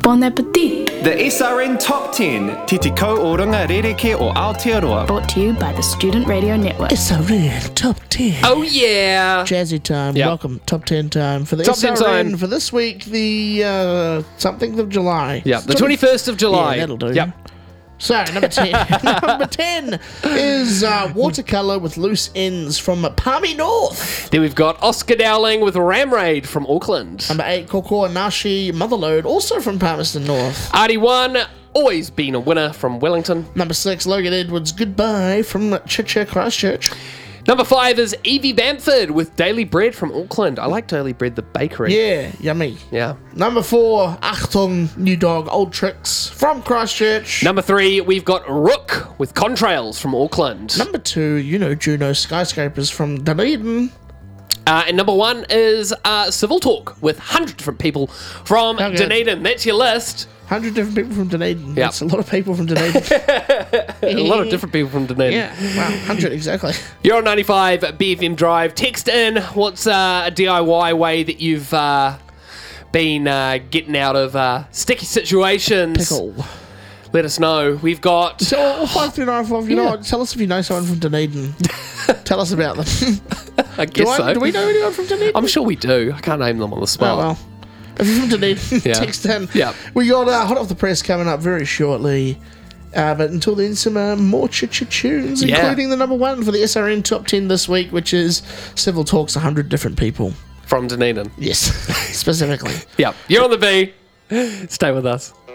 Bon appetit! The SRN Top 10, Titi Ko o Runga Rereke o Aotearoa. Brought to you by the Student Radio Network. SRN Top 10. Oh, yeah. Jazzy time. Yep. Welcome. Top 10 time for the Top 10 SRN time. for this week, the something of July. Yeah, the 21st of July. Yeah, that'll do. Yep. So, number 10. Number 10 is Watercolour with Loose Ends from Palmy North. Then we've got Oscar Dowling with Ram Raid from Auckland. Number 8, Koko Nashi Motherload, also from Palmerston North. RD1, always been a winner from Wellington. Number 6, Logan Edwards, Goodbye from Chicha Christchurch. Number 5 is Evie Bamford with Daily Bread from Auckland. I like Daily Bread, the bakery. Yeah, yummy. Yeah. Number 4, Achtung, New Dog, Old Tricks from Christchurch. Number 3, we've got Rook with Contrails from Auckland. Number 2, you know Juno Skyscrapers from Dunedin. And number 1 is Civil Talk with 100 different people from Dunedin. That's your list. 100 different people from Dunedin. Yep. That's a lot of people from Dunedin. A lot of different people from Dunedin. Yeah, wow, 100 exactly. You're on 95 BFM Drive. Text in what's a DIY way that you've been getting out of sticky situations. Pickle. Let us know. We've got... So, 5395, you know what? Tell us if you know someone from Dunedin. Tell us about them. I guess so. Do we know anyone from Dunedin? I'm sure we do. I can't name them on the spot. Oh, well. If you're from Dunedin, Yeah. text in. Yeah. We got Hot Off the Press coming up very shortly. But until then, some more tunes, Yeah. including the number 1 for the SRN Top 10 this week, which is Civil Talks 100 different people. From Dunedin. Yes, specifically. Yep. You're on the B. Stay with us.